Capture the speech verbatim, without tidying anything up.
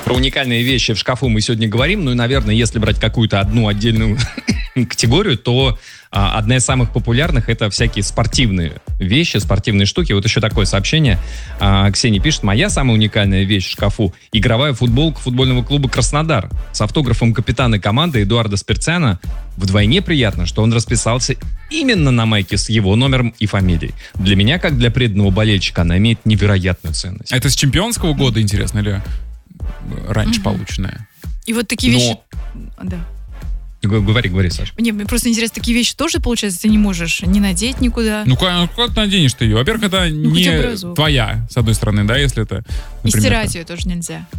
Про уникальные вещи в шкафу мы сегодня говорим. Ну и, наверное, если брать какую-то одну отдельную категорию, то а, одна из самых популярных — это всякие спортивные вещи, спортивные штуки. Вот еще такое сообщение. А, Ксения пишет: моя самая уникальная вещь в шкафу — игровая футболка футбольного клуба «Краснодар» с автографом капитана команды Эдуарда Спирцяна. Вдвойне приятно, что он расписался именно на майке с его номером и фамилией. Для меня, как для преданного болельщика, она имеет невероятную ценность. А это с чемпионского года, интересно, или раньше Мгм. полученная? И вот такие Но- вещи... Да. Г- Говори, говори, Саша. Мне мне просто интересно, такие вещи тоже, получается, ты не можешь не надеть никуда. Ну, как, как наденешь ты ее? Во-первых, это Ну, хотя бы не разок. твоя, с одной стороны, да, если это, И например, стирать ее тоже нельзя.